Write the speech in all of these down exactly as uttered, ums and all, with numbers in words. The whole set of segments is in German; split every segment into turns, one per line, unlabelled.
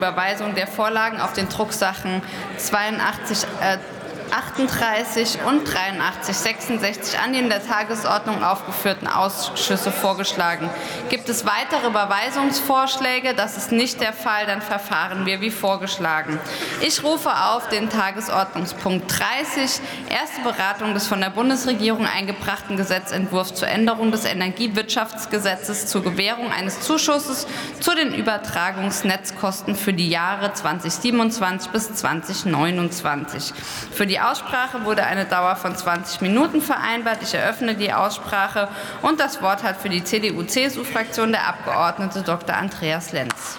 Überweisung der Vorlagen auf den Drucksachen zweiundachtzig, äh, achtunddreißig und dreiundachtzig sechsundsechzig an die in der Tagesordnung aufgeführten Ausschüsse vorgeschlagen. Gibt es weitere Überweisungsvorschläge? Das ist nicht der Fall. Dann verfahren wir wie vorgeschlagen. Ich rufe auf den Tagesordnungspunkt dreißig, erste Beratung des von der Bundesregierung eingebrachten Gesetzentwurfs zur Änderung des Energiewirtschaftsgesetzes zur Gewährung eines Zuschusses zu den Übertragungsnetzkosten für die Jahre zweitausendsiebenundzwanzig bis zweitausendneunundzwanzig. Für die Aussprache wurde eine Dauer von zwanzig Minuten vereinbart. Ich eröffne die Aussprache und das Wort hat für die C D U C S U-Fraktion der Abgeordnete Doktor Andreas Lenz.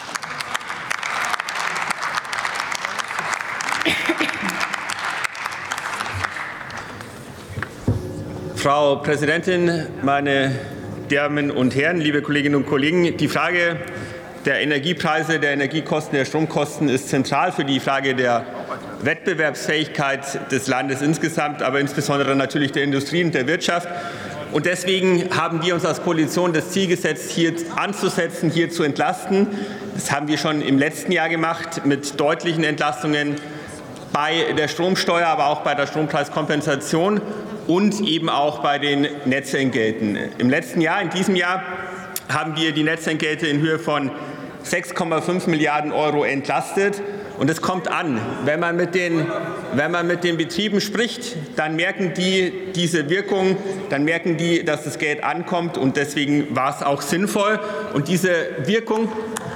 Frau Präsidentin, meine Damen und Herren, liebe Kolleginnen und Kollegen! Die Frage der Energiepreise, der Energiekosten, der Stromkosten ist zentral für die Frage der Wettbewerbsfähigkeit des Landes insgesamt, aber insbesondere natürlich der Industrie und der Wirtschaft. Und deswegen haben wir uns als Koalition das Ziel gesetzt, hier anzusetzen, hier zu entlasten. Das haben wir schon im letzten Jahr gemacht mit deutlichen Entlastungen bei der Stromsteuer, aber auch bei der Strompreiskompensation und eben auch bei den Netzentgelten. Im letzten Jahr, in diesem Jahr, haben wir die Netzentgelte in Höhe von sechs Komma fünf Milliarden Euro entlastet. Und es kommt an. Wenn man mit den, wenn man mit den Betrieben spricht, dann merken die diese Wirkung, dann merken die, dass das Geld ankommt. Und deswegen war es auch sinnvoll. Und diese Wirkung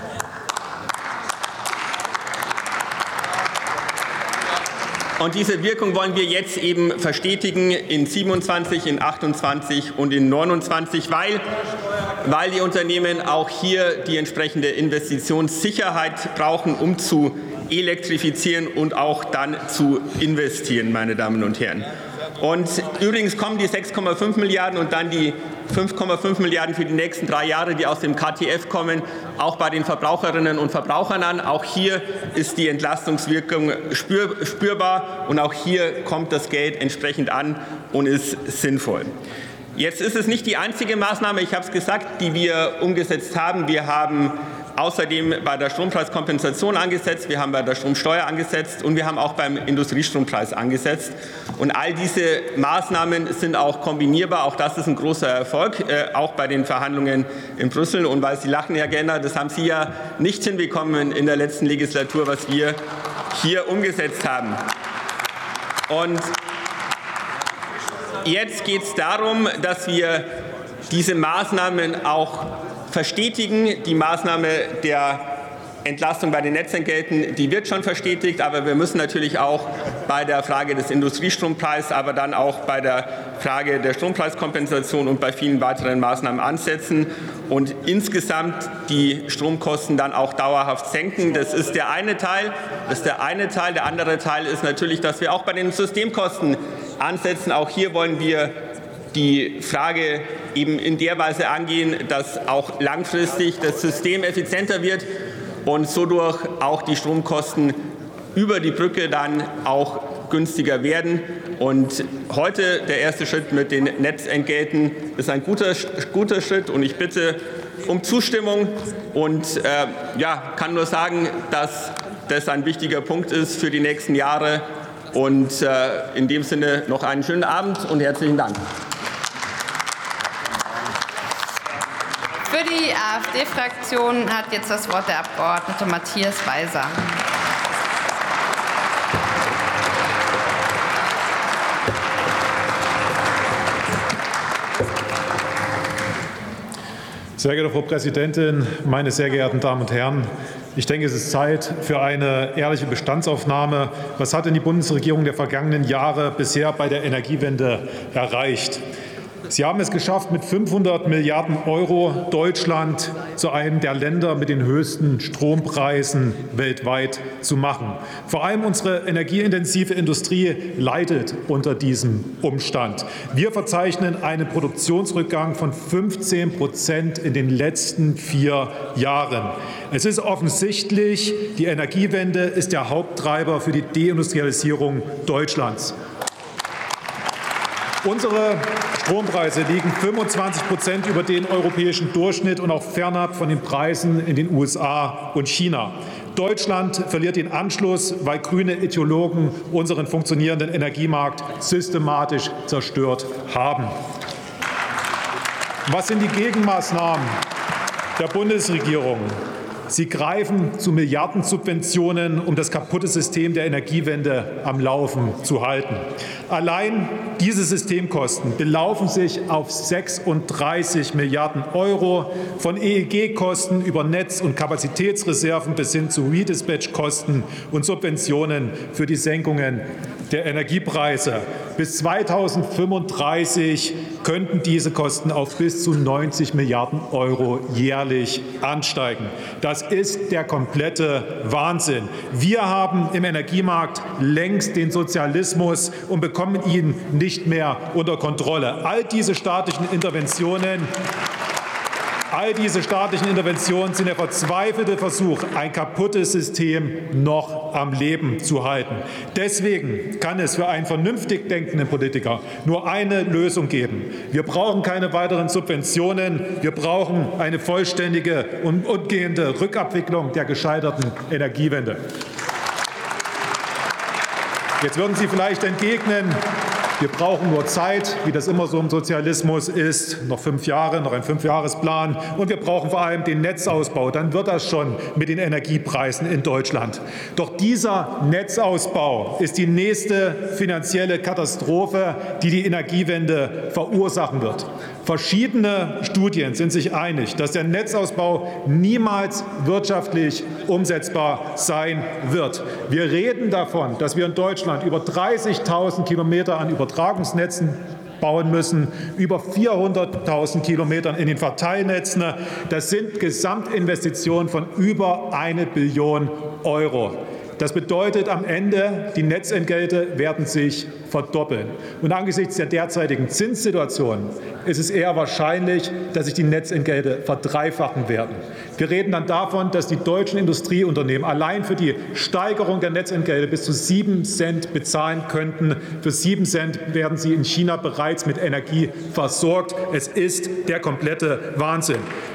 Und diese Wirkung wollen wir jetzt eben verstetigen in siebenundzwanzig, in achtundzwanzig und in neunundzwanzig, weil, weil die Unternehmen auch hier die entsprechende Investitionssicherheit brauchen, um zu elektrifizieren und auch dann zu investieren, meine Damen und Herren. Und übrigens kommen die sechs Komma fünf Milliarden und dann die fünf Komma fünf Milliarden für die nächsten drei Jahre, die aus dem K T F kommen, auch bei den Verbraucherinnen und Verbrauchern an. Auch hier ist die Entlastungswirkung spür, spürbar und auch hier kommt das Geld entsprechend an und ist sinnvoll. Jetzt ist es nicht die einzige Maßnahme, ich habe es gesagt, die wir umgesetzt haben. Wir haben außerdem bei der Strompreiskompensation angesetzt, wir haben bei der Stromsteuer angesetzt und wir haben auch beim Industriestrompreis angesetzt. Und all diese Maßnahmen sind auch kombinierbar. Auch das ist ein großer Erfolg, äh, auch bei den Verhandlungen in Brüssel. Und weil Sie lachen, Herr Genner, das haben Sie ja nicht hinbekommen in der letzten Legislatur, was wir hier umgesetzt haben. Und jetzt geht es darum, dass wir diese Maßnahmen auch verstetigen. Die Maßnahme der Entlastung bei den Netzentgelten, die wird schon verstetigt, aber wir müssen natürlich auch bei der Frage des Industriestrompreises, aber dann auch bei der Frage der Strompreiskompensation und bei vielen weiteren Maßnahmen ansetzen und insgesamt die Stromkosten dann auch dauerhaft senken. Das ist der eine Teil. Das ist der eine Teil. Der andere Teil ist natürlich, dass wir auch bei den Systemkosten ansetzen. Auch hier wollen wir die Frage eben in der Weise angehen, dass auch langfristig das System effizienter wird und so durch auch die Stromkosten über die Brücke dann auch günstiger werden. Und heute der erste Schritt mit den Netzentgelten ist ein guter, guter Schritt und ich bitte um Zustimmung und äh, ja, kann nur sagen, dass das ein wichtiger Punkt ist für die nächsten Jahre. Und äh, in dem Sinne noch einen schönen Abend und herzlichen Dank.
Für die AfD-Fraktion hat jetzt das Wort der Abgeordnete Matthias Weiser.
Sehr geehrte Frau Präsidentin, meine sehr geehrten Damen und Herren! Ich denke, es ist Zeit für eine ehrliche Bestandsaufnahme. Was hat denn die Bundesregierung der vergangenen Jahre bisher bei der Energiewende erreicht? Sie haben es geschafft, mit fünfhundert Milliarden Euro Deutschland zu einem der Länder mit den höchsten Strompreisen weltweit zu machen. Vor allem unsere energieintensive Industrie leidet unter diesem Umstand. Wir verzeichnen einen Produktionsrückgang von fünfzehn Prozent in den letzten vier Jahren. Es ist offensichtlich, die Energiewende ist der Haupttreiber für die Deindustrialisierung Deutschlands. Unsere Strompreise liegen fünfundzwanzig Prozent über den europäischen Durchschnitt und auch fernab von den Preisen in den U S A und China. Deutschland verliert den Anschluss, weil grüne Ideologen unseren funktionierenden Energiemarkt systematisch zerstört haben. Was sind die Gegenmaßnahmen der Bundesregierung? Sie greifen zu Milliardensubventionen, um das kaputte System der Energiewende am Laufen zu halten. Allein diese Systemkosten belaufen sich auf sechsunddreißig Milliarden Euro, von E E G-Kosten über Netz- und Kapazitätsreserven bis hin zu Redispatch-Kosten und Subventionen für die Senkungen der Energiepreise. Bis zweitausendfünfunddreißig könnten diese Kosten auf bis zu neunzig Milliarden Euro jährlich ansteigen. Das ist der komplette Wahnsinn. Wir haben im Energiemarkt längst den Sozialismus und bekommen ihn nicht mehr unter Kontrolle. All diese staatlichen Interventionen All diese staatlichen Interventionen sind der verzweifelte Versuch, ein kaputtes System noch am Leben zu halten. Deswegen kann es für einen vernünftig denkenden Politiker nur eine Lösung geben. Wir brauchen keine weiteren Subventionen. Wir brauchen eine vollständige und umgehende Rückabwicklung der gescheiterten Energiewende. Jetzt würden Sie vielleicht entgegnen, wir brauchen nur Zeit, wie das immer so im Sozialismus ist, noch fünf Jahre, noch ein Fünfjahresplan. Und wir brauchen vor allem den Netzausbau. Dann wird das schon mit den Energiepreisen in Deutschland. Doch dieser Netzausbau ist die nächste finanzielle Katastrophe, die die Energiewende verursachen wird. Verschiedene Studien sind sich einig, dass der Netzausbau niemals wirtschaftlich umsetzbar sein wird. Wir reden davon, dass wir in Deutschland über dreißigtausend Kilometer an Übertragungsnetzen bauen müssen, über vierhunderttausend Kilometern in den Verteilnetzen. Das sind Gesamtinvestitionen von über eine Billion Euro. Das bedeutet am Ende, die Netzentgelte werden sich verdoppeln. Und angesichts der derzeitigen Zinssituation ist es eher wahrscheinlich, dass sich die Netzentgelte verdreifachen werden. Wir reden dann davon, dass die deutschen Industrieunternehmen allein für die Steigerung der Netzentgelte bis zu sieben Cent bezahlen könnten. Für sieben Cent werden sie in China bereits mit Energie versorgt. Es ist der komplette Wahnsinn.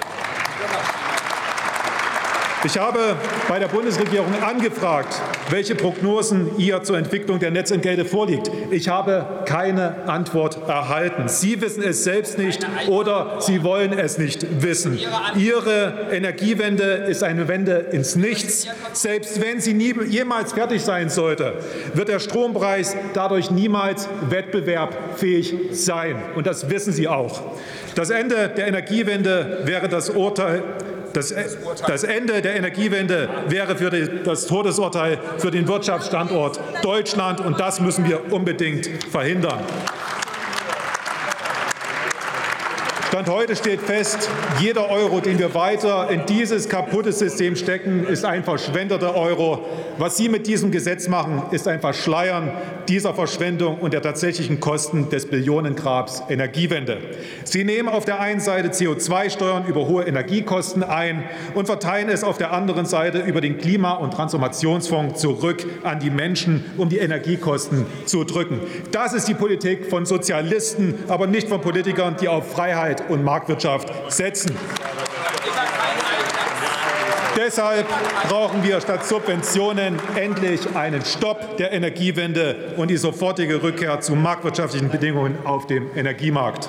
Ich habe bei der Bundesregierung angefragt, welche Prognosen ihr zur Entwicklung der Netzentgelte vorliegt. Ich habe keine Antwort erhalten. Sie wissen es selbst nicht oder Sie wollen es nicht wissen. Ihre Energiewende ist eine Wende ins Nichts. Selbst wenn sie nie, jemals fertig sein sollte, wird der Strompreis dadurch niemals wettbewerbsfähig sein. Und das wissen Sie auch. Das Ende der Energiewende wäre das Urteil Das, das Ende der Energiewende wäre für die, das Todesurteil für den Wirtschaftsstandort Deutschland, und das müssen wir unbedingt verhindern. Stand heute steht fest, jeder Euro, den wir weiter in dieses kaputte System stecken, ist ein verschwendeter Euro. Was Sie mit diesem Gesetz machen, ist ein Verschleiern dieser Verschwendung und der tatsächlichen Kosten des Billionengrabs Energiewende. Sie nehmen auf der einen Seite C O zwei Steuern über hohe Energiekosten ein und verteilen es auf der anderen Seite über den Klima- und Transformationsfonds zurück an die Menschen, um die Energiekosten zu drücken. Das ist die Politik von Sozialisten, aber nicht von Politikern, die auf Freiheit und Marktwirtschaft setzen. Deshalb brauchen wir statt Subventionen endlich einen Stopp der Energiewende und die sofortige Rückkehr zu marktwirtschaftlichen Bedingungen auf dem Energiemarkt.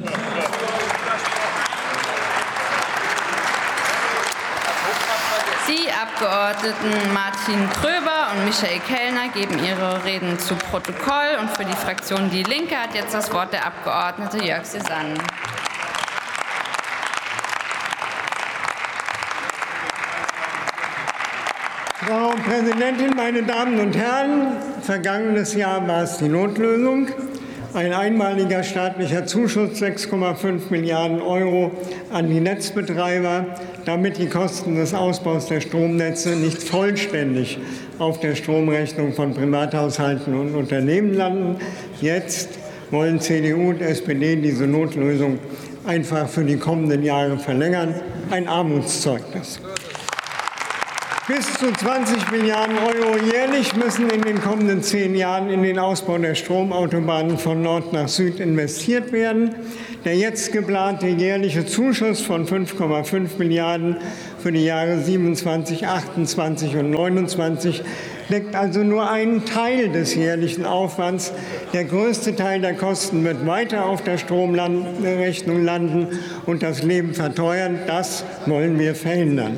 Die Abgeordneten Martin Gröber und Michael Kellner geben ihre Reden zu Protokoll. Und für die Fraktion Die Linke hat jetzt das Wort der Abgeordnete Jörg Cézanne.
Frau Präsidentin, meine Damen und Herren! Vergangenes Jahr war es die Notlösung. Ein einmaliger staatlicher Zuschuss, sechs Komma fünf Milliarden Euro an die Netzbetreiber, damit die Kosten des Ausbaus der Stromnetze nicht vollständig auf der Stromrechnung von Privathaushalten und Unternehmen landen. Jetzt wollen C D U und S P D diese Notlösung einfach für die kommenden Jahre verlängern. Ein Armutszeugnis. Bis zu zwanzig Milliarden Euro jährlich müssen in den kommenden zehn Jahren in den Ausbau der Stromautobahnen von Nord nach Süd investiert werden. Der jetzt geplante jährliche Zuschuss von fünf Komma fünf Milliarden für die Jahre siebenundzwanzig, achtundzwanzig und neunundzwanzig deckt also nur einen Teil des jährlichen Aufwands. Der größte Teil der Kosten wird weiter auf der Stromrechnung landen und das Leben verteuern. Das wollen wir verhindern.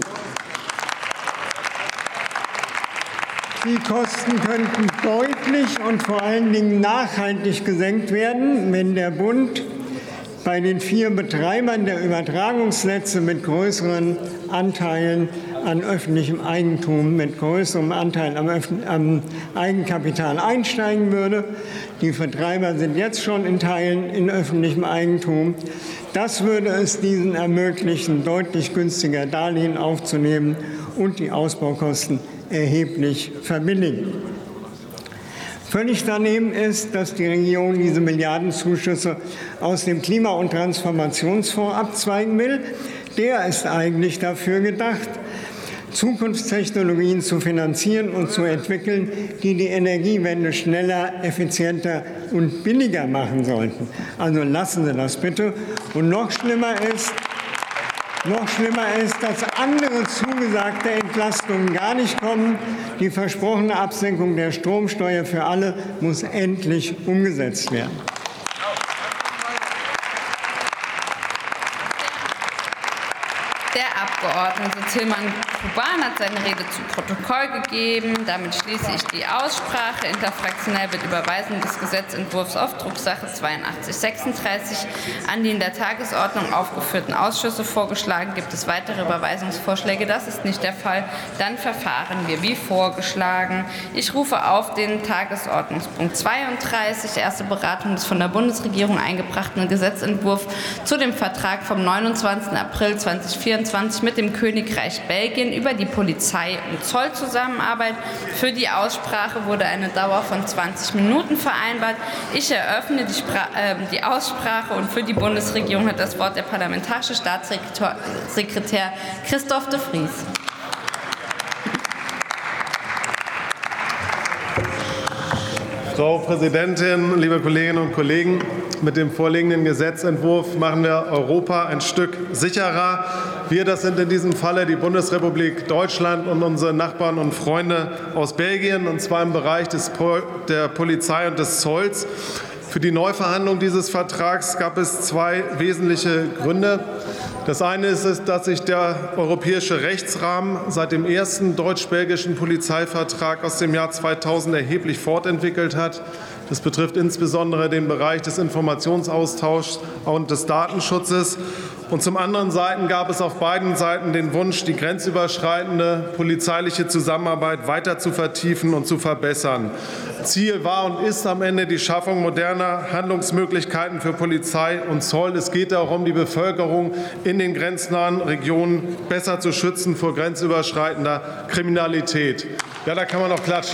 Die Kosten könnten deutlich und vor allen Dingen nachhaltig gesenkt werden, wenn der Bund bei den vier Betreibern der Übertragungsnetze mit größeren Anteilen an öffentlichem Eigentum, mit größerem Anteil am, am Eigenkapital einsteigen würde. Die Betreiber sind jetzt schon in Teilen in öffentlichem Eigentum. Das würde es diesen ermöglichen, deutlich günstiger Darlehen aufzunehmen und die Ausbaukosten erheblich verbilligen. Völlig daneben ist, dass die Regierung diese Milliardenzuschüsse aus dem Klima- und Transformationsfonds abzweigen will. Der ist eigentlich dafür gedacht, Zukunftstechnologien zu finanzieren und zu entwickeln, die die Energiewende schneller, effizienter und billiger machen sollten. Also lassen Sie das bitte. Und noch schlimmer ist, Noch schlimmer ist, dass andere zugesagte Entlastungen gar nicht kommen. Die versprochene Absenkung der Stromsteuer für alle muss endlich umgesetzt werden.
Der Abgeordnete Tillmann-Kuban hat seine Rede zu Protokoll gegeben. Damit schließe ich die Aussprache. Interfraktionell wird Überweisung des Gesetzentwurfs auf Drucksache zweiundachtzig sechsunddreißig an die in der Tagesordnung aufgeführten Ausschüsse vorgeschlagen. Gibt es weitere Überweisungsvorschläge? Das ist nicht der Fall. Dann verfahren wir wie vorgeschlagen. Ich rufe auf den Tagesordnungspunkt zweiunddreißig, erste Beratung des von der Bundesregierung eingebrachten Gesetzentwurfs zu dem Vertrag vom neunundzwanzigsten April zweitausendvierundzwanzig mit dem Königreich Belgien über die Polizei- und Zollzusammenarbeit. Für die Aussprache wurde eine Dauer von zwanzig Minuten vereinbart. Ich eröffne die, Spra äh, die Aussprache und für die Bundesregierung hat das Wort der parlamentarische Staatssekretär Christoph de Vries.
Frau Präsidentin, liebe Kolleginnen und Kollegen! Mit dem vorliegenden Gesetzentwurf machen wir Europa ein Stück sicherer. Wir, das sind in diesem Falle die Bundesrepublik Deutschland und unsere Nachbarn und Freunde aus Belgien, und zwar im Bereich des, der Polizei und des Zolls. Für die Neuverhandlung dieses Vertrags gab es zwei wesentliche Gründe. Das eine ist es, dass sich der europäische Rechtsrahmen seit dem ersten deutsch-belgischen Polizeivertrag aus dem Jahr zweitausend erheblich fortentwickelt hat. Das betrifft insbesondere den Bereich des Informationsaustauschs und des Datenschutzes. Und zum anderen Seiten gab es auf beiden Seiten den Wunsch, die grenzüberschreitende polizeiliche Zusammenarbeit weiter zu vertiefen und zu verbessern. Ziel war und ist am Ende die Schaffung moderner Handlungsmöglichkeiten für Polizei und Zoll. Es geht darum, die Bevölkerung in den grenznahen Regionen besser zu schützen vor grenzüberschreitender Kriminalität. Ja, da kann man auch klatschen.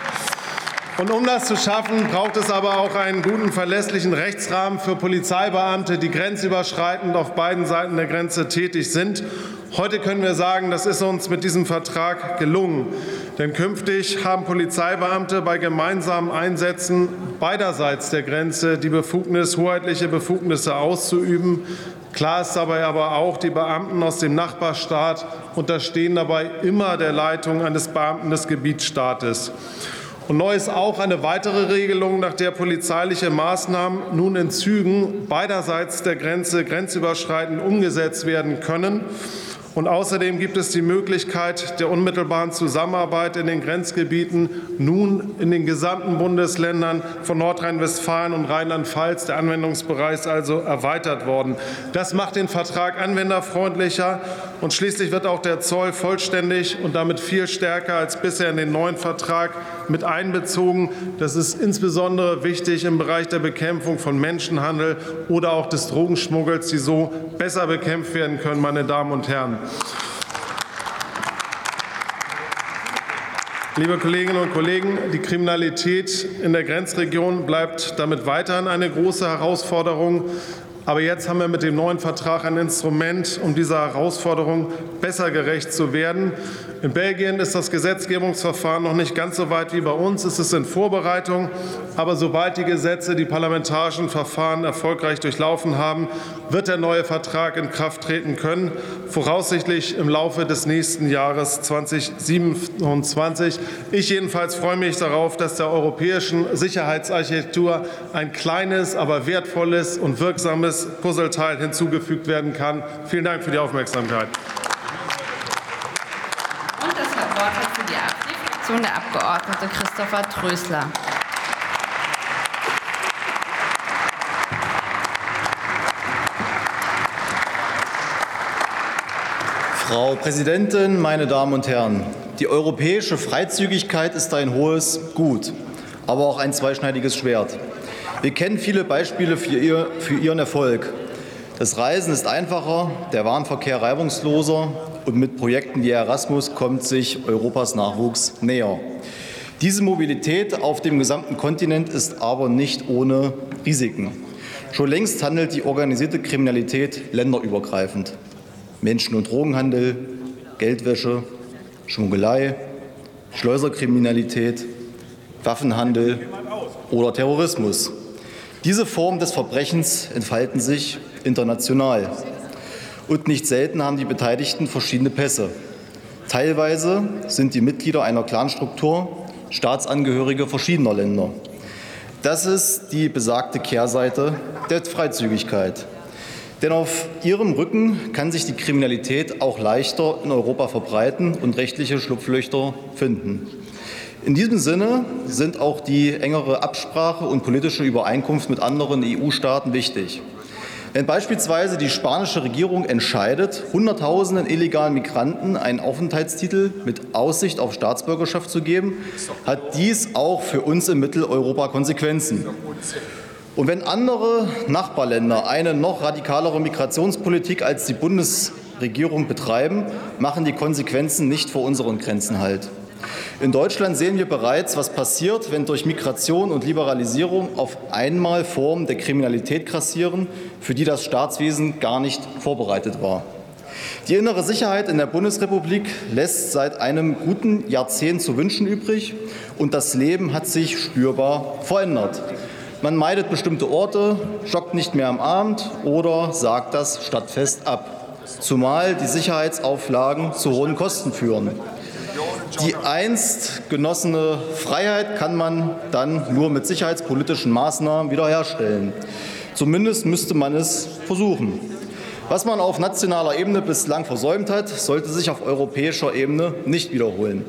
Und um das zu schaffen, braucht es aber auch einen guten, verlässlichen Rechtsrahmen für Polizeibeamte, die grenzüberschreitend auf beiden Seiten der Grenze tätig sind. Heute können wir sagen, das ist uns mit diesem Vertrag gelungen. Denn künftig haben Polizeibeamte bei gemeinsamen Einsätzen beiderseits der Grenze die Befugnis, hoheitliche Befugnisse auszuüben. Klar ist dabei aber auch, die Beamten aus dem Nachbarstaat unterstehen dabei immer der Leitung eines Beamten des Gebietsstaates. Und neu ist auch eine weitere Regelung, nach der polizeiliche Maßnahmen nun in Zügen beiderseits der Grenze grenzüberschreitend umgesetzt werden können. Und außerdem gibt es die Möglichkeit der unmittelbaren Zusammenarbeit in den Grenzgebieten nun in den gesamten Bundesländern von Nordrhein-Westfalen und Rheinland-Pfalz. Der Anwendungsbereich ist also erweitert worden. Das macht den Vertrag anwenderfreundlicher, und schließlich wird auch der Zoll vollständig und damit viel stärker als bisher in den neuen Vertrag mit einbezogen. Das ist insbesondere wichtig im Bereich der Bekämpfung von Menschenhandel oder auch des Drogenschmuggels, die so besser bekämpft werden können, meine Damen und Herren. Liebe Kolleginnen und Kollegen, die Kriminalität in der Grenzregion bleibt damit weiterhin eine große Herausforderung. Aber jetzt haben wir mit dem neuen Vertrag ein Instrument, um dieser Herausforderung besser gerecht zu werden. In Belgien ist das Gesetzgebungsverfahren noch nicht ganz so weit wie bei uns. Es ist in Vorbereitung. Aber sobald die Gesetze die parlamentarischen Verfahren erfolgreich durchlaufen haben, wird der neue Vertrag in Kraft treten können, voraussichtlich im Laufe des nächsten Jahres zweitausendsiebenundzwanzig. Ich jedenfalls freue mich darauf, dass der europäischen Sicherheitsarchitektur ein kleines, aber wertvolles und wirksames Puzzleteil hinzugefügt werden kann. Vielen Dank für die Aufmerksamkeit.
Und das Wort hat für die AfD-Fraktion der Abgeordnete Christopher Trösler.
Frau Präsidentin, meine Damen und Herren! Die europäische Freizügigkeit ist ein hohes Gut, aber auch ein zweischneidiges Schwert. Wir kennen viele Beispiele für, ihr, für ihren Erfolg. Das Reisen ist einfacher, der Warenverkehr reibungsloser und mit Projekten wie Erasmus kommt sich Europas Nachwuchs näher. Diese Mobilität auf dem gesamten Kontinent ist aber nicht ohne Risiken. Schon längst handelt die organisierte Kriminalität länderübergreifend. Menschen- und Drogenhandel, Geldwäsche, Schmuggelei, Schleuserkriminalität, Waffenhandel oder Terrorismus. Diese Formen des Verbrechens entfalten sich international. Und nicht selten haben die Beteiligten verschiedene Pässe. Teilweise sind die Mitglieder einer Clanstruktur Staatsangehörige verschiedener Länder. Das ist die besagte Kehrseite der Freizügigkeit. Denn auf ihrem Rücken kann sich die Kriminalität auch leichter in Europa verbreiten und rechtliche Schlupflöcher finden. In diesem Sinne sind auch die engere Absprache und politische Übereinkunft mit anderen E U-Staaten wichtig. Wenn beispielsweise die spanische Regierung entscheidet, Hunderttausenden illegalen Migranten einen Aufenthaltstitel mit Aussicht auf Staatsbürgerschaft zu geben, hat dies auch für uns in Mitteleuropa Konsequenzen. Und wenn andere Nachbarländer eine noch radikalere Migrationspolitik als die Bundesregierung betreiben, machen die Konsequenzen nicht vor unseren Grenzen Halt. In Deutschland sehen wir bereits, was passiert, wenn durch Migration und Liberalisierung auf einmal Formen der Kriminalität grassieren, für die das Staatswesen gar nicht vorbereitet war. Die innere Sicherheit in der Bundesrepublik lässt seit einem guten Jahrzehnt zu wünschen übrig, und das Leben hat sich spürbar verändert. Man meidet bestimmte Orte, joggt nicht mehr am Abend oder sagt das Stadtfest ab, zumal die Sicherheitsauflagen zu hohen Kosten führen. Die einst genossene Freiheit kann man dann nur mit sicherheitspolitischen Maßnahmen wiederherstellen. Zumindest müsste man es versuchen. Was man auf nationaler Ebene bislang versäumt hat, sollte sich auf europäischer Ebene nicht wiederholen.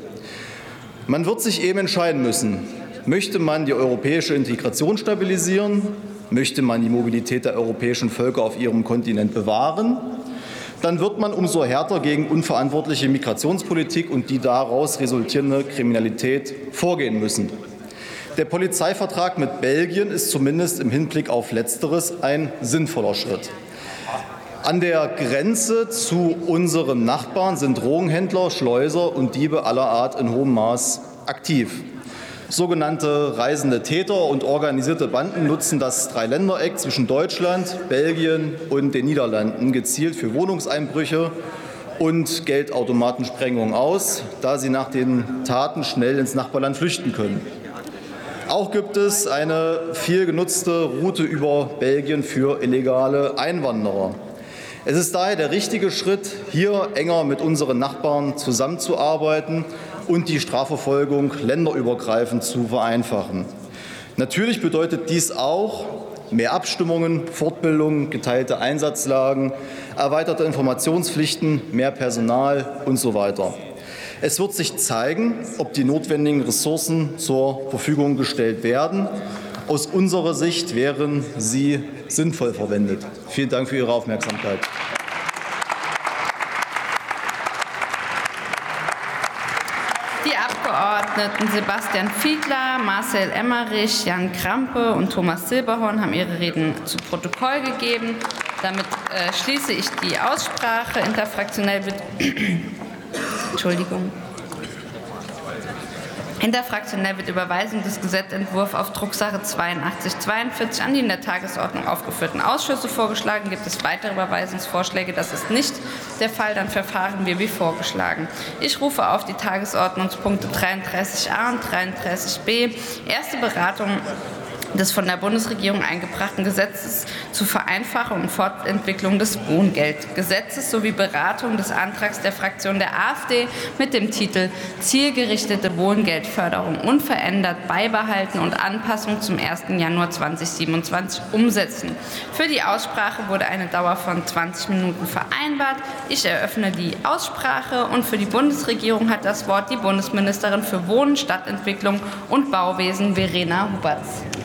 Man wird sich eben entscheiden müssen. Möchte man die europäische Integration stabilisieren? Möchte man die Mobilität der europäischen Völker auf ihrem Kontinent bewahren? Dann wird man umso härter gegen unverantwortliche Migrationspolitik und die daraus resultierende Kriminalität vorgehen müssen. Der Polizeivertrag mit Belgien ist zumindest im Hinblick auf Letzteres ein sinnvoller Schritt. An der Grenze zu unseren Nachbarn sind Drogenhändler, Schleuser und Diebe aller Art in hohem Maß aktiv. Sogenannte reisende Täter und organisierte Banden nutzen das Dreiländereck zwischen Deutschland, Belgien und den Niederlanden gezielt für Wohnungseinbrüche und Geldautomatensprengungen aus, da sie nach den Taten schnell ins Nachbarland flüchten können. Auch gibt es eine viel genutzte Route über Belgien für illegale Einwanderer. Es ist daher der richtige Schritt, hier enger mit unseren Nachbarn zusammenzuarbeiten und die Strafverfolgung länderübergreifend zu vereinfachen. Natürlich bedeutet dies auch mehr Abstimmungen, Fortbildungen, geteilte Einsatzlagen, erweiterte Informationspflichten, mehr Personal und so weiter. Es wird sich zeigen, ob die notwendigen Ressourcen zur Verfügung gestellt werden. Aus unserer Sicht wären sie sinnvoll verwendet. Vielen Dank für Ihre Aufmerksamkeit.
Die Abgeordneten Sebastian Fiedler, Marcel Emmerich, Jan Krampe und Thomas Silberhorn haben ihre Reden zu Protokoll gegeben. Damit äh, schließe ich die Aussprache. Interfraktionell wird Entschuldigung. Interfraktionell wird Überweisung des Gesetzentwurfs auf Drucksache zweiundachtzig zweiundvierzig an die in der Tagesordnung aufgeführten Ausschüsse vorgeschlagen. Gibt es weitere Überweisungsvorschläge? Das ist nicht der Fall. Dann verfahren wir wie vorgeschlagen. Ich rufe auf die Tagesordnungspunkte dreiunddreißig a und dreiunddreißig b. Erste Beratung des von der Bundesregierung eingebrachten Gesetzes zur Vereinfachung und Fortentwicklung des Wohngeldgesetzes sowie Beratung des Antrags der Fraktion der AfD mit dem Titel Zielgerichtete Wohngeldförderung unverändert beibehalten und Anpassung zum ersten Januar zweitausendsiebenundzwanzig umsetzen. Für die Aussprache wurde eine Dauer von zwanzig Minuten vereinbart. Ich eröffne die Aussprache und für die Bundesregierung hat das Wort die Bundesministerin für Wohnen, Stadtentwicklung und Bauwesen Verena Huberts.